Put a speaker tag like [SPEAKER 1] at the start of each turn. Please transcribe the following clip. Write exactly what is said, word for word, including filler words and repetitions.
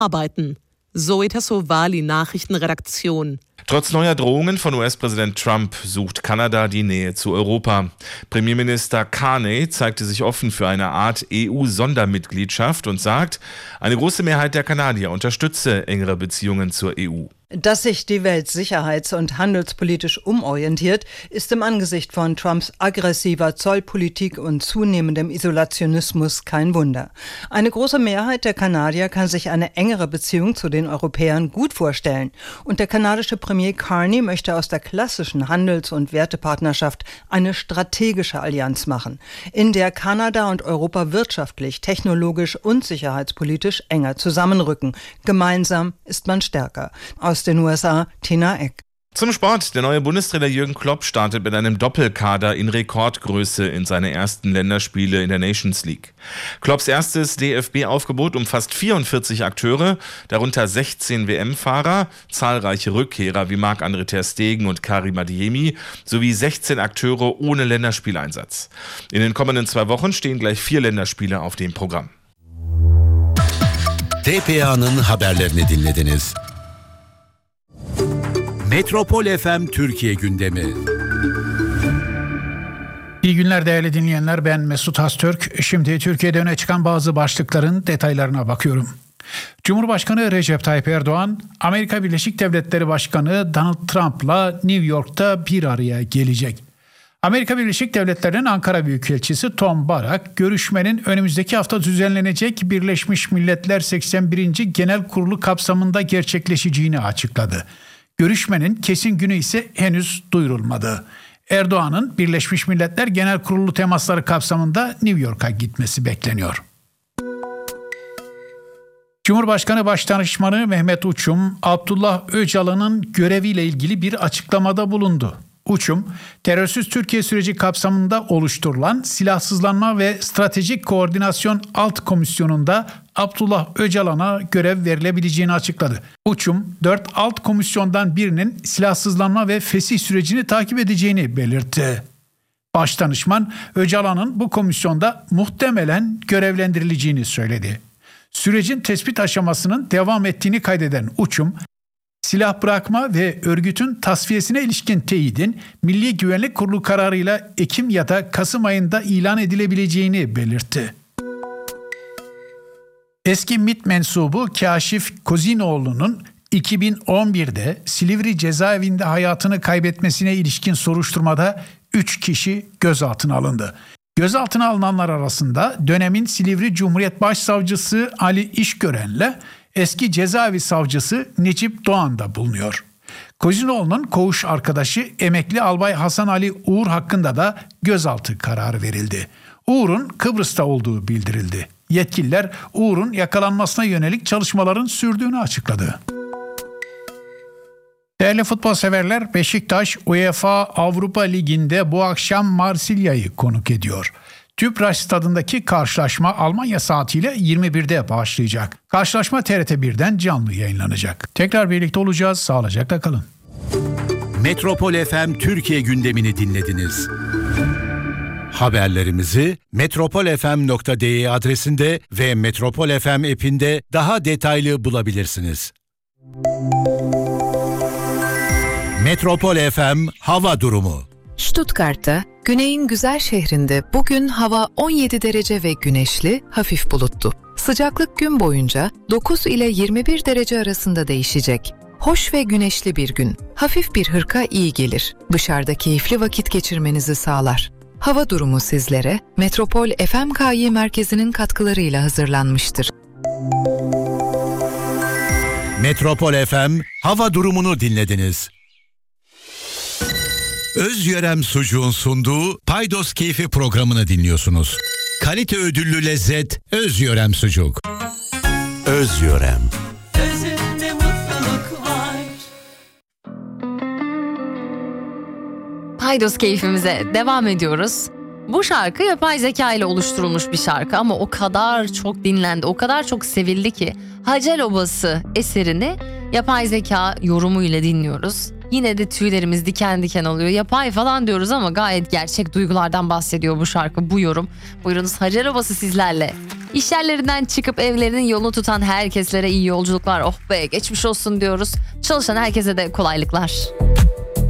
[SPEAKER 1] arbeiten. Zoe Tassovali, Nachrichtenredaktion.
[SPEAKER 2] Trotz neuer Drohungen von U S-Präsident Trump sucht Kanada die Nähe zu Europa. Premierminister Carney zeigte sich offen für eine Art E U-Sondermitgliedschaft und sagt, eine große Mehrheit der Kanadier unterstütze engere Beziehungen zur E U.
[SPEAKER 3] Dass sich die Welt sicherheits- und handelspolitisch umorientiert, ist im Angesicht von Trumps aggressiver Zollpolitik und zunehmendem Isolationismus kein Wunder. Eine große Mehrheit der Kanadier kann sich eine engere Beziehung zu den Europäern gut vorstellen. Und der kanadische Premier Carney möchte aus der klassischen Handels- und Wertepartnerschaft eine strategische Allianz machen, in der Kanada und Europa wirtschaftlich, technologisch und sicherheitspolitisch enger zusammenrücken. Gemeinsam ist man stärker. Aus den U S A, Tina Eck.
[SPEAKER 2] Zum Sport. Der neue Bundestrainer Jürgen Klopp startet mit einem Doppelkader in Rekordgröße in seine ersten Länderspiele in der Nations League. Klopps erstes D F B-Aufgebot umfasst vierundvierzig Akteure, darunter sechzehn W M-Fahrer, zahlreiche Rückkehrer wie Marc-André ter Stegen und Karim Adeyemi sowie sechzehn Akteure ohne Länderspieleinsatz. In den kommenden zwei Wochen stehen gleich vier Länderspiele auf dem Programm.
[SPEAKER 4] T P A'nın haberlerini dinlediniz. Metropol F M Türkiye gündemi.
[SPEAKER 5] İyi günler değerli dinleyenler, ben Mesut Haztürk. Şimdi Türkiye'de öne çıkan bazı başlıkların detaylarına bakıyorum. Cumhurbaşkanı Recep Tayyip Erdoğan, Amerika Birleşik Devletleri Başkanı Donald Trump'la New York'ta bir araya gelecek. Amerika Birleşik Devletleri'nin Ankara Büyükelçisi Tom Barak, görüşmenin önümüzdeki hafta düzenlenecek Birleşmiş Milletler seksen birinci Genel Kurulu kapsamında gerçekleşeceğini açıkladı. Görüşmenin kesin günü ise henüz duyurulmadı. Erdoğan'ın Birleşmiş Milletler Genel Kurulu temasları kapsamında New York'a gitmesi bekleniyor. Cumhurbaşkanı Başdanışmanı Mehmet Uçum, Abdullah Öcalan'ın göreviyle ilgili bir açıklamada bulundu. Uçum, terörsüz Türkiye süreci kapsamında oluşturulan Silahsızlanma ve Stratejik Koordinasyon Alt Komisyonu'nda Abdullah Öcalan'a görev verilebileceğini açıkladı. Uçum, dört alt komisyondan birinin silahsızlanma ve fesih sürecini takip edeceğini belirtti. Başdanışman, Öcalan'ın bu komisyonda muhtemelen görevlendirileceğini söyledi. Sürecin tespit aşamasının devam ettiğini kaydeden Uçum, silah bırakma ve örgütün tasfiyesine ilişkin teyidin Milli Güvenlik Kurulu kararıyla Ekim ya da Kasım ayında ilan edilebileceğini belirtti. Eski MİT mensubu Kaşif Kozinoğlu'nun iki bin on birde Silivri cezaevinde hayatını kaybetmesine ilişkin soruşturmada üç kişi gözaltına alındı. Gözaltına alınanlar arasında dönemin Silivri Cumhuriyet Başsavcısı Ali İşgören'le eski cezaevi savcısı Necip Doğan da bulunuyor. Kozinoğlu'nun koğuş arkadaşı emekli albay Hasan Ali Uğur hakkında da gözaltı kararı verildi. Uğur'un Kıbrıs'ta olduğu bildirildi. Yetkililer Uğur'un yakalanmasına yönelik çalışmaların sürdüğünü açıkladı. Değerli futbol severler, Beşiktaş UEFA Avrupa Ligi'nde bu akşam Marsilya'yı konuk ediyor. Tüpraş stadındaki karşılaşma Almanya saatiyle yirmi birde başlayacak. Karşılaşma T R T birden canlı yayınlanacak. Tekrar birlikte olacağız. Sağlıcakla kalın.
[SPEAKER 4] Metropol F M Türkiye gündemini dinlediniz. Haberlerimizi metropol f m nokta d e adresinde ve Metropol F M app'inde daha detaylı bulabilirsiniz. Metropol F M hava durumu.
[SPEAKER 6] Stuttgart'ta, güneyin güzel şehrinde bugün hava on yedi derece ve güneşli, hafif bulutlu. Sıcaklık gün boyunca dokuz ile yirmi bir derece arasında değişecek. Hoş ve güneşli bir gün. Hafif bir hırka iyi gelir. Dışarıda keyifli vakit geçirmenizi sağlar. Hava durumu sizlere Metropol F M K Y merkezinin katkılarıyla hazırlanmıştır.
[SPEAKER 4] Metropol F M hava durumunu dinlediniz. Özyörem Sucuğun sunduğu Paydos Keyfi programını dinliyorsunuz. Kalite ödüllü lezzet Özyörem Sucuk. Özyörem.
[SPEAKER 7] Özünde mutluluk var.
[SPEAKER 8] Paydos keyfimize devam ediyoruz. Bu şarkı yapay zeka ile oluşturulmuş bir şarkı ama o kadar çok dinlendi, o kadar çok sevildi ki Hacel Obası eserini yapay zeka yorumuyla dinliyoruz. Yine de tüylerimiz diken diken oluyor. Yapay falan diyoruz ama gayet gerçek duygulardan bahsediyor bu şarkı, bu yorum. Buyurunuz, Hacer Obası sizlerle. İş yerlerinden çıkıp evlerinin yolunu tutan herkeslere iyi yolculuklar. Oh be, geçmiş olsun diyoruz. Çalışan herkese de kolaylıklar.